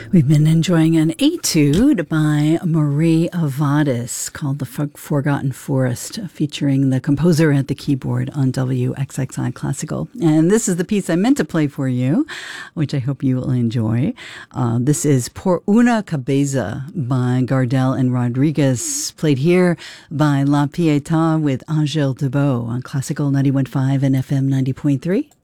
We've been enjoying an etude by Marie Avadis called The Forgotten Forest, featuring the composer at the keyboard on WXXI Classical. And this is the piece I meant to play for you, which I hope you will enjoy. This is Por una Cabeza by Gardel and Rodriguez, played here by La Pietà with Angèle Debaux on Classical 91.5 and FM 90.3.